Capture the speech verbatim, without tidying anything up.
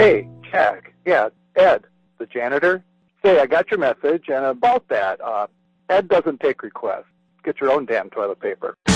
Hey, Jack. Yeah, Ed, the janitor. Say, I got your message, and about that, uh, Ed doesn't take requests. Get your own damn toilet paper.